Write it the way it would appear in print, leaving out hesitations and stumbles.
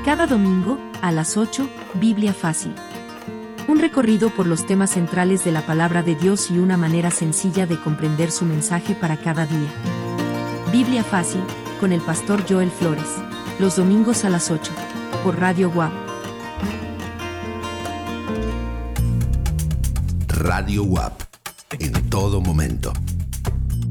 Cada domingo, a las 8, Biblia Fácil. Un recorrido por los temas centrales de la palabra de Dios y una manera sencilla de comprender su mensaje para cada día. Biblia Fácil, con el pastor Joel Flores. Los domingos a las 8, por Radio WAP. Radio WAP, en todo momento.